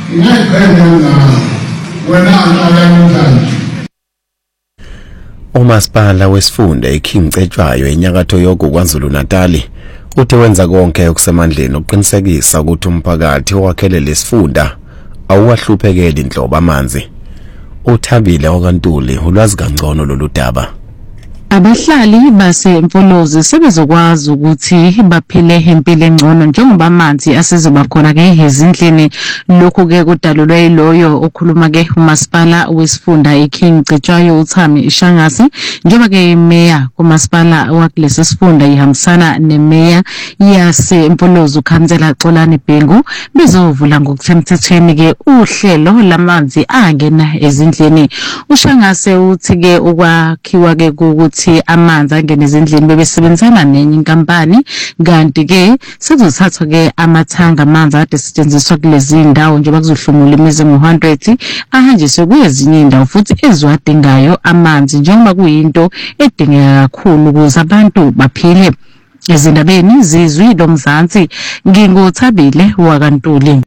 Umasipala wesifunda iKing Cetshwayo enyakatho yogu KwaZulu Natal uthe wenza konke okusemandleni ukuqinisekisa ukuthi umphakathi owakhele lesifunda awuwahluphekeli inhlobo amanzi. Uthabile okaNtuli ulwazi kangcono lolu daba. Abahlali baseMfolozi sebezokwazi ukuthi baphile impilo engcono njengoba amanzi asizoba khona ke ezindlini. Lokhu ke kudalulwe yiloyo okhuluma ke umasipala wesifunda iKing Cetshwayo uThami Shangasi njengoba ke imeya kumasipala wakulesi sifunda ihambisana nemeya yaseMfolozi uKhansela Xolani Bhengu bezovula ngokuthemthethweni ke uhlelo lamanzi angena ezindlini. uShangase uthi ke ukwakhiwa ke ukuthi amanzi angene ezindlini bebesebenzisana nenye inkampani kanti ke sekuzothathwa ke amathanga amanzi ade setshenziswa kulezi indawo njengoba kuzohlomula imizi ngo100 ahanjiswe kwezinye indawo futhi eziwadingayo amanzi njengoba kuyinto edingeka kakhulu ukuze abantu baphile. Ezindabeni zizwi loMzansi ngingothabile wakaNtuli.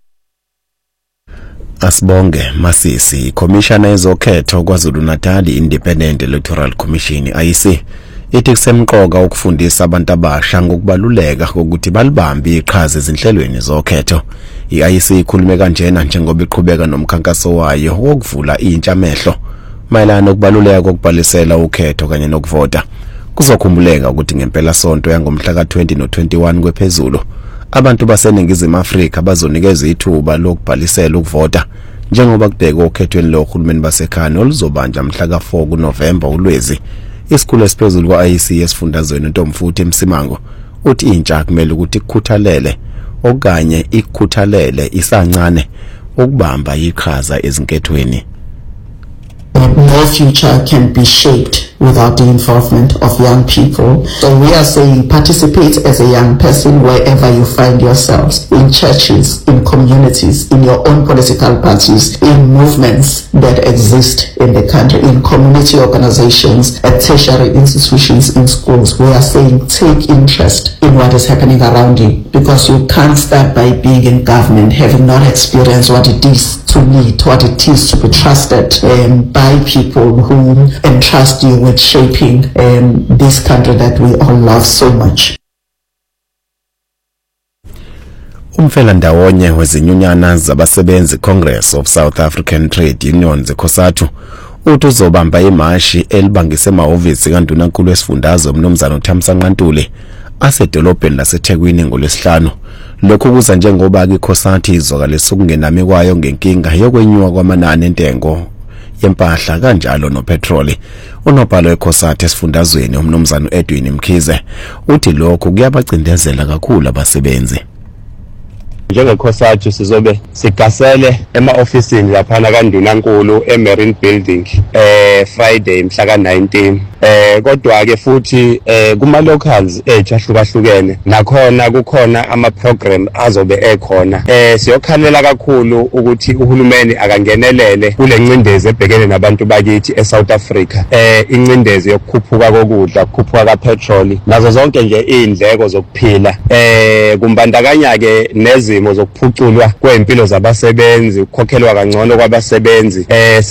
Asibonge Masisi, Commissioner ezokhetho KwaZulu Natal Independent Electoral Commission IEC ithi kusemqoka ukufundisa abantu abasha ngokubaluleka kokuthi balibambe iqhaza ezinhlelweni zokhetho. IEC ikhulume kanjena njengoba iqhubeka nomkhankaso wayo wokuvula intsha amehlo mayelana nokubaluleka kokubhalisela ukhetho kanye nokuvota. Kuzokhumbuleka ukuthi ngempela sonto yangomhla ka20 no21 kwephezulu abantu baseNingizimu Afrika bazonikezwa ithuba lokubhalisela ukuvota njengoba kubhekwa okhethweni lohulumeni basekhaya oluzobanja mhla ka4 kuNovemba uLwezi. Isikhulu esiphezulu kwaIEC esifundazweni uNtomfuthi Msimango uthi intsha kumele ukuthi ikhuthalele okanye ikhuthalele isancane ukubamba iqhaza ezinkethweni. No future can be shaped without the involvement of young people. So we are saying participate as a young person wherever you find yourselves, in churches, in communities, in your own political parties, in movements that exist in the country, in community organizations, at tertiary institutions, in schools. We are saying take interest in what is happening around you, because you can't start by being in government having not experienced what it is to lead, what it is to be trusted by people who entrust you with shaping this country that we all love so much. Umfela ndawonye wezinyunyana zabasebenzi Congress of South African Trade Unions COSATU uthi uzobamba imashi elibangise emahhovisi kaNdunankulu wesifundazwe uMnumzana uThamsanqa Ntuli asedolobheni laseThekwini ngolwesihlanu. Lokhu kuza njengoba iCOSATU izwakalisa ukungenami kwayo ngenkinga yokwenyuka kwamanani entengo yempahla kanjalo nopetroli. Unobhala weCOSATU esifundazweni uMnumzana Edwin Mkhize uthi lokhu kuyabacindezela kakhulu abasebenzi. NjengeCOSATU sizobe sigasele ema-ofisini laphana kaNdunankulu eMarine Building Friday mhla ka19. Kodwa ke futhi kuma locals ahlukahlukene nakhona kukhona ama program azobe ekhona. Siyokhalela kakhulu ukuthi uhulumeni akangenelele kule ncindezi ebhekene nabantu bakithi eSouth Africa. Incindezi yokukhuphuka kokudla, ukukhuphuka kapetrol, nazo zonke nje izindleko zokuphila. Kumbandakanya ke nezimo zokuphuculwa kwempilo zabasebenzi, ukukhokhelwa kangcono kwabasebenzi.